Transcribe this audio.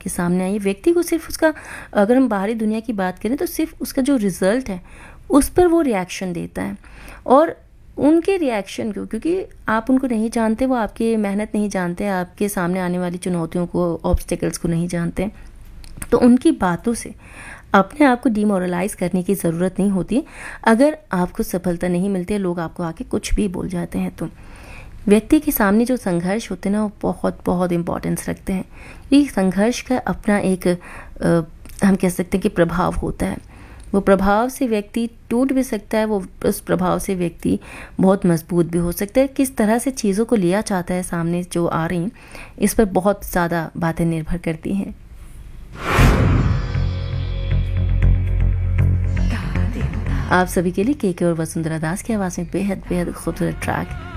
आपके सामने आई है। व्यक्ति को सिर्फ उसका, अगर हम बाहरी दुनिया की बात करें तो सिर्फ उसका जो रिज़ल्ट है उस पर वो रिएक्शन देता है। और उनके रिएक्शन को, क्योंकि आप उनको नहीं जानते, वो आपकी मेहनत नहीं जानते, आपके सामने आने वाली चुनौतियों को, ऑब्स्टेकल्स को नहीं जानते, तो उनकी बातों से अपने आप को डिमोरलाइज करने की ज़रूरत नहीं होती। अगर आपको सफलता नहीं मिलती है, लोग आपको आके कुछ भी बोल जाते हैं, तो व्यक्ति के सामने जो संघर्ष होते हैं ना, वो बहुत बहुत इम्पोर्टेंस रखते हैं। ये संघर्ष का अपना एक हम कह सकते हैं कि प्रभाव होता है। वो प्रभाव से व्यक्ति टूट भी सकता है, वो उस प्रभाव से व्यक्ति बहुत मजबूत भी हो सकता है। किस तरह से चीज़ों को लिया चाहता है सामने जो आ रही हैं, इस पर बहुत ज़्यादा बातें निर्भर करती हैं। आप सभी के लिए केके और वसुंधरा दास की आवाज़ में बेहद बेहद खूबसूरत ट्रैक